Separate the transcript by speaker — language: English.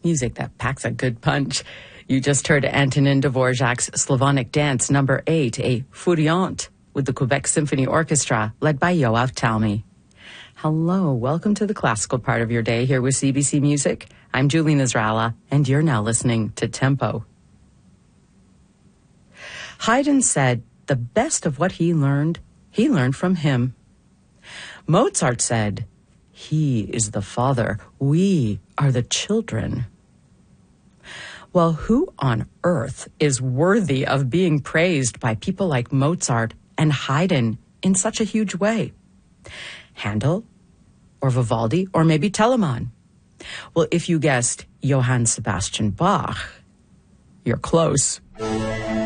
Speaker 1: Music that packs a good punch. You just heard Antonin Dvorak's Slavonic Dance No. 8, a Furiante, with the Quebec Symphony Orchestra, led by Yoav Talmy. Hello, welcome to the classical part of your day here with CBC Music. I'm Julie Nasrallah, and you're now listening to Tempo. Haydn said the best of what he learned from him. Mozart said, "He is the father, we are the children." Well, who on earth is worthy of being praised by people like Mozart and Haydn in such a huge way? Handel, or Vivaldi, or maybe Telemann? Well, if you guessed Johann Sebastian Bach, you're close.